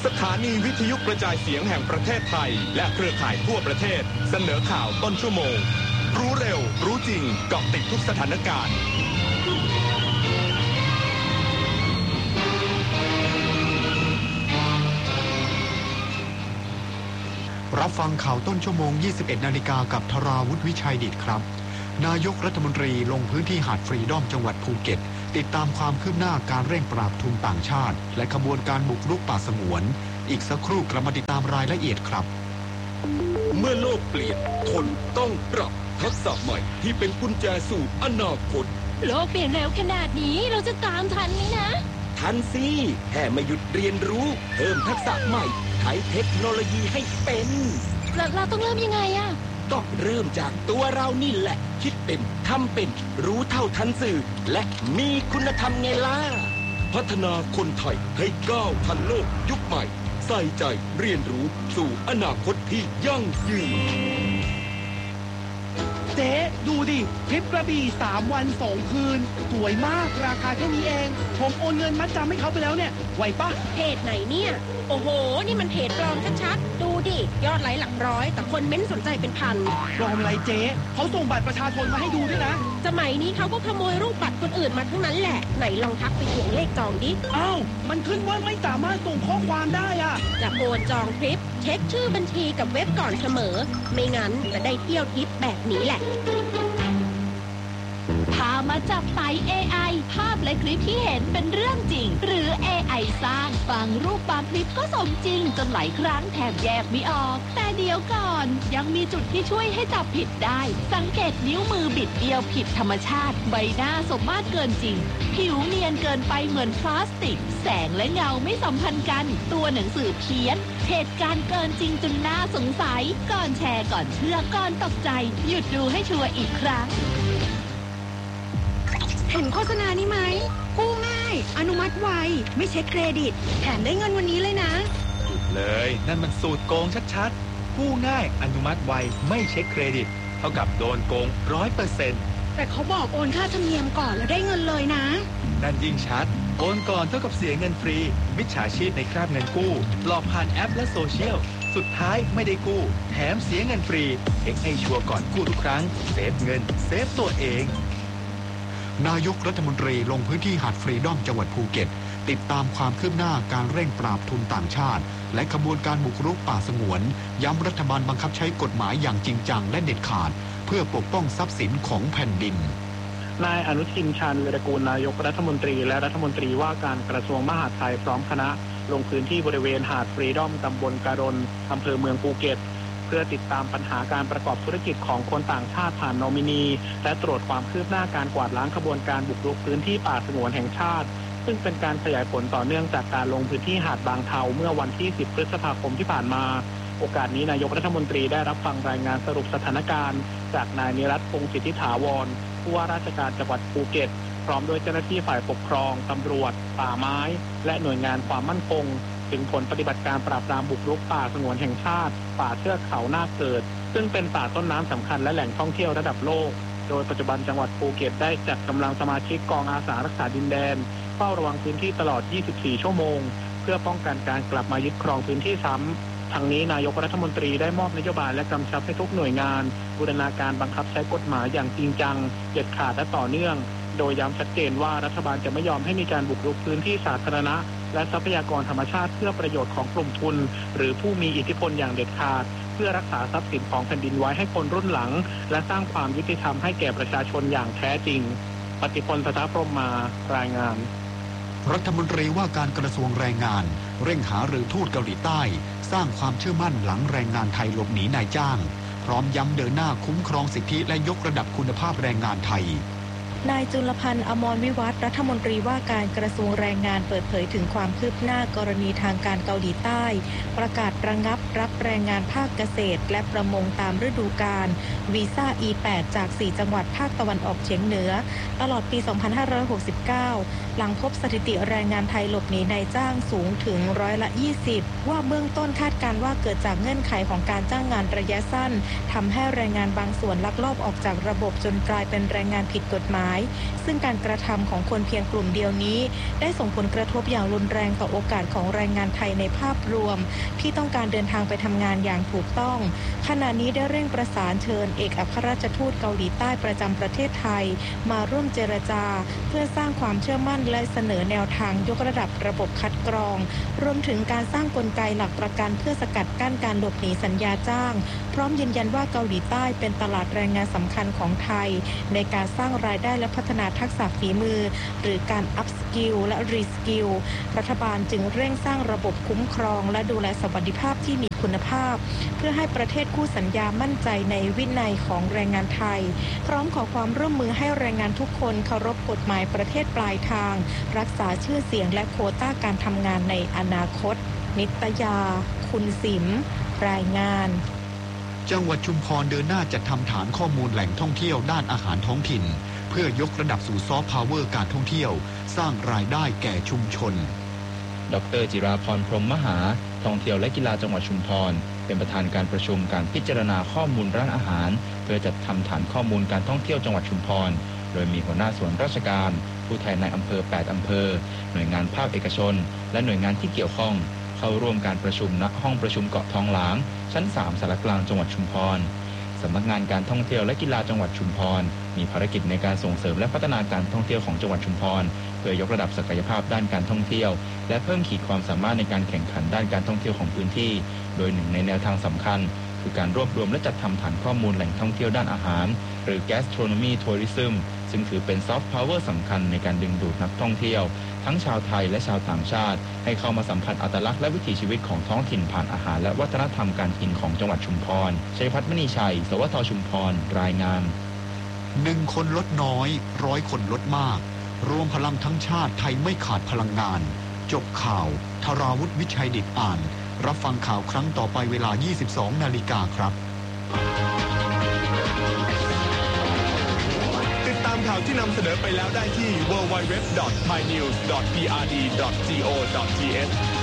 สถานีวิทยุกระจายเสียงแห่งประเทศไทยและเครือข่ายทั่วประเทศเสนอข่าวต้นชั่วโมงรู้เร็วรู้จริงเกาะติดทุกสถานการณ์รับฟังข่าวต้นชั่วโมง 21 นาฬิกากับธราวุฒิวิชัยดิษฐ์ครับนายกรัฐมนตรีลงพื้นที่หาดฟรีดอมจังหวัดภูเก็ตติดตามความคืบหน้าการเร่งปราบทุนต่างชาติและขบวนการบุกรุกป่าสงวนอีกสักครู่กลับมาติดตามรายละเอียดครับเมื่อโลกเปลี่ยนคนต้องปรับทักษะใหม่ที่เป็นกุญแจสู่อนาคตโลกเปลี่ยนเร็วขนาดนี้เราจะตามทันไหมนะทันสิแค่ไม่หยุดเรียนรู้เพิ่มทักษะใหม่ใช้เทคโนโลยีให้เป็นเราต้องเริ่มยังไงอะก็เริ่มจากตัวเรานี่แหละคิดเป็นทำเป็นรู้เท่าทันสื่อและมีคุณธรรมไงล่ะพัฒนาคนไทยให้ก้าวทันโลกยุคใหม่ใส่ใจเรียนรู้สู่อนาคตที่ยั่งยืนเจ๊ดูดิทริปกระบี่3 วัน 2 คืนสวยมากราคาแค่นี้เองผมโอนเงินมัดจำให้เขาไปแล้วเนี่ยไหวปะเพจไหนเนี่ยโอ้โหนี่มันเพจปลอมชัดๆดูดิยอดไลค์หลักร้อยแต่คนเม้นสนใจเป็นพันปลอมอะไรเจ๊เขาส่งบัตรประชาชนมาให้ดูด้วยนะสมัยนี้เขาก็ขโมยรูปบัตรคนอื่นมาทั้งนั้นแหละไหนลองทักไปเขียนเลขจองดิอ้าวมันขึ้นว่าไม่สามารถส่งข้อความได้อะจะโอนจองทริปเช็คชื่อบัญชีกับเว็บก่อนเสมอไม่งั้นจะได้เที่ยวทริปแบบนี้แหละพามาจับไต่ AI ภาพและคลิปที่เห็นเป็นเรื่องจริงหรือ AI สร้างบางรูปบางคลิปก็สมจริงจนหลายครั้งแทบแยกไม่ออกแต่เดี๋ยวก่อนยังมีจุดที่ช่วยให้จับผิดได้สังเกตนิ้วมือบิดเดียวผิดธรรมชาติใบหน้าสมมาตรเกินจริงผิวเนียนเกินไปเหมือนพลาสติกแสงและเงาไม่สัมพันธ์กันตัวหนังสือเพี้ยนเหตุการณ์เกินจริงจนน่าสงสัยก่อนแชร์ก่อนเชื่อก่อนตกใจหยุดดูให้ชัวร์อีกครั้งเห็นโฆษณานี้ไหมกู้ง่ายอนุมัติไวไม่เช็คเครดิตแถมได้เงินวันนี้เลยนะหยุดเลยนั่นมันสูตรโกงชัดๆกู้ง่ายอนุมัติไวไม่เช็คเครดิตเท่ากับโดนโกง 100% แต่เขาบอกโอนค่าธรรมเนียมก่อนแล้วได้เงินเลยนะนั่นยิ่งชัดโอนก่อนเท่ากับเสียเงินฟรีมิจฉาชีพในคราบเงินกู้หลอกผ่านแอปและโซเชียลสุดท้ายไม่ได้กู้แถมเสียเงินฟรีเช็คให้ชัวร์ก่อนกู้ทุกครั้งเซฟเงินเซฟตัวเองนายกรัฐมนตรีลงพื้นที่หาดฟรีดอมจังหวัดภูเก็ตติดตามความคืบหน้าการเร่งปราบทุนต่างชาติและขบวนการบุกรุกป่าสงวนย้ำรัฐบาลบังคับใช้กฎหมายอย่างจริงจังและเด็ดขาดเพื่อปกป้องทรัพย์สินของแผ่นดินนายอนุทินชาญวีรกูลนายกรัฐมนตรีและรัฐมนตรีว่าการกระทรวงมหาดไทยพร้อมคณะลงพื้นที่บริเวณหาดฟรีดอมตำบลการนอำเภอเมืองภูเก็ตเพื่อติดตามปัญหาการประกอบธุรกิจของคนต่างชาติผ่านนอมินีและตรวจความคืบหน้าการกวาดล้างขบวนการบุกรุกพื้นที่ป่าสงวนแห่งชาติซึ่งเป็นการขยายผลต่อเนื่องจากการลงพื้นที่หาดบางเทาเมื่อวันที่ 10 พฤษภาคมที่ผ่านมาโอกาสนี้นายกรัฐมนตรีได้รับฟังรายงานสรุปสถานการณ์จากนายนิรัตน์ พงษ์สิทธิถาวรผู้ว่าราชการจังหวัดภูเก็ตพร้อมด้วยเจ้าหน้าที่ฝ่ายปกครองตำรวจป่าไม้และหน่วยงานความมั่นคงถึงผลปฏิบัติการปราบปรามบุกรุกป่าสงวนแห่งชาติป่าเทือกเขานาคเกิดซึ่งเป็นป่าต้นน้ำสำคัญและแหล่งท่องเที่ยวระดับโลกโดยปัจจุบันจังหวัดภูเก็ตได้จัดกำลังสมาชิกกองอาสารักษาดินแดนเฝ้าระวังพื้นที่ตลอด 24 ชั่วโมงเพื่อป้องกันการกลับมายึดครองพื้นที่ซ้ำทางนี้นายกรัฐมนตรีได้มอบนโยบายและกำชับให้ทุกหน่วยงานบูรณาการบังคับใช้กฎหมายอย่างจริงจังเด็ดขาดและต่อเนื่องโดยย้ำชัดเจนว่ารัฐบาลจะไม่ยอมให้มีการบุกรุกพื้นที่สาธารณะและทรัพยากรธรรมชาติเพื่อประโยชน์ของกลุ่มทุนหรือผู้มีอิทธิพลอย่างเด็ดขาดเพื่อรักษาทรัพย์สินของแผ่นดินไว้ให้คนรุ่นหลังและสร้างความยุติธรรมให้แก่ประชาชนอย่างแท้จริงปฏิพล สถาพรหมมารายงานรัฐมนตรีว่าการกระทรวงแรงงานเร่งหารือทูตเกาหลีใต้สร้างความเชื่อมั่นหลังแรงงานไทยหลบหนีนายจ้างพร้อมย้ำเดินหน้าคุ้มครองสิทธิและยกระดับคุณภาพแรงงานไทยนายจุลพันธ์อมรวิวัฒน์รัฐมนตรีว่าการกระทรวงแรงงานเปิดเผยถึงความคืบหน้ากรณีทางการเกาหลีใต้ประกาศระงับรับแรงงานภาคเกษตรและประมงตามฤดูกาลวีซ่า E8 จาก 4 จังหวัดภาคตะวันออกเฉียงเหนือตลอดปี 2569 หลังพบสถิติแรงงานไทยหลบหนีนายจ้างสูงถึง20%ว่าเบื้องต้นคาดการณ์ว่าเกิดจากเงื่อนไขของการจ้างงานระยะสั้นทำให้แรงงานบางส่วนลักลอบออกจากระบบจนกลายเป็นแรงงานผิดกฎหมายซึ่งการกระทำของคนเพียงกลุ่มเดียวนี้ได้ส่งผลกระทบอย่างรุนแรงต่อโอกาสของแรงงานไทยในภาพรวมที่ต้องการเดินทางไปทำงานอย่างถูกต้องขณะนี้ได้เร่งประสานเชิญเอกอัครราชทูตเกาหลีใต้ประจำประเทศไทยมาร่วมเจรจาเพื่อสร้างความเชื่อมั่นและเสนอแนวทางยกระดับระบบคัดกรองรวมถึงการสร้างกลไกหลักประกันเพื่อสกัดกั้นการหลบหนีสัญญาจ้างพร้อมยืนยันว่าเกาหลีใต้เป็นตลาดแรงงานสำคัญของไทยในการสร้างรายได้และพัฒนาทักษะฝีมือหรือการอัพสกิลและรีสกิลรัฐบาลจึงเร่งสร้างระบบคุ้มครองและดูแลสวัสดิภาพที่มีคุณภาพเพื่อให้ประเทศคู่สัญญามั่นใจในวินัยของแรงงานไทยพร้อมขอความร่วมมือให้แรงงานทุกคนเคารพกฎหมายประเทศปลายทางรักษาชื่อเสียงและโควต้าการทำงานในอนาคตนิตยาคุณสิมรายงานจังหวัดชุมพรเดินหน้าจัดทำฐานข้อมูลแหล่งท่องเที่ยวด้านอาหารท้องถิ่นเพื่อยกระดับสู่ซอฟต์พาวเวอร์การท่องเที่ยวสร้างรายได้แก่ชุมชนดร.จิราพรพรหมมหาท่องเที่ยวและกีฬาจังหวัดชุมพรเป็นประธานการประชุมการพิจารณาข้อมูลร้านอาหารเพื่อจัดทำฐานข้อมูลการท่องเที่ยวจังหวัดชุมพรโดยมีหัวหน้าส่วนราชการผู้แทนในอำเภอ8อำเภอหน่วยงานภาคเอกชนและหน่วยงานที่เกี่ยวข้องเข้าร่วมการประชุมณห้องประชุมเกาะทองหลางชั้น3สารกลางจังหวัดชุมพรสำนักงานการท่องเที่ยวและกีฬาจังหวัดชุมพรมีภารกิจในการส่งเสริมและพัฒนาการท่องเที่ยวของจังหวัดชุมพรเพื่อยกระดับศักยภาพด้านการท่องเที่ยวและเพิ่มขีดความสามารถในการแข่งขันด้านการท่องเที่ยวของพื้นที่โดยหนึ่งในแนวทางสำคัญคือการรวบรวมและจัดทำฐานข้อมูลแหล่งท่องเที่ยวด้านอาหารหรือ Gastronomy Tourism ซึ่งถือเป็นซอฟต์พาวเวอร์สำคัญในการดึงดูดนักท่องเที่ยวทั้งชาวไทยและชาวต่างชาติให้เข้ามาสัมผัสอัตลักษณ์และวิถีชีวิตของท้องถิ่นผ่านอาหารและวัฒนธรรมการกินของจังหวัดชุมพรชัยพัฒน์มณีชัยสวทชุมพรรายงาน 1 คนลดน้อย100 คนลดมากรวมพลังทั้งชาติไทยไม่ขาดพลังงานจบข่าวธราวุฒิวิชัยดิษฐ์อ่านรับฟังข่าวครั้งต่อไปเวลา 22:00 น.ครับติดตามข่าวที่นำเสนอไปแล้วได้ที่ www.thainews.prd.go.th